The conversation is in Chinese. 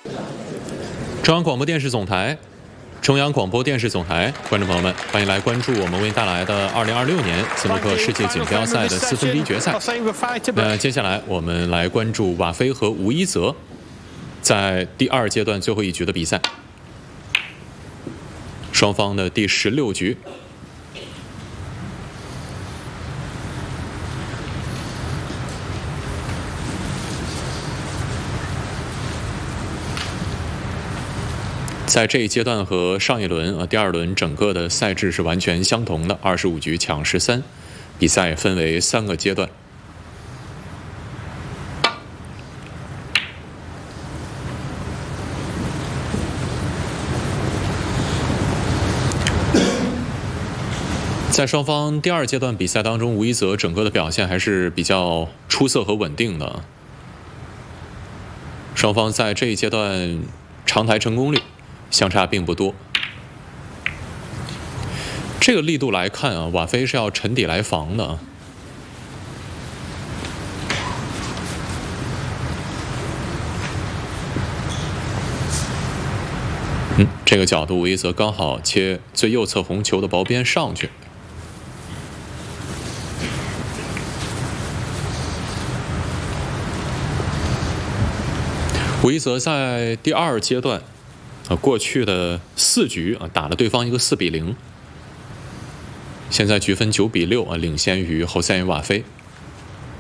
中央广播电视总台，中央广播电视总台，观众朋友们，欢迎来关注我们为您带来的2026年斯诺克世界锦标赛的4分之1决赛。那接下来我们来关注瓦菲和吴一泽在第2阶段最后一局的比赛，双方的第16局。 在这一阶段和上一轮第2轮整个的赛制是完全相同的，25局抢13，比赛分为3个阶段。在双方第2阶段比赛当中，吴一泽整个的表现还是比较出色和稳定的。双方在这一阶段长台成功率 相差并不多，这个力度来看瓦菲是要沉底来防的。这个角度吴一泽刚好切最右侧红球的薄边上去。吴一泽在第2阶段 过去的4局打了对方一个4比0，现在局分9比6领先于侯赛因瓦菲。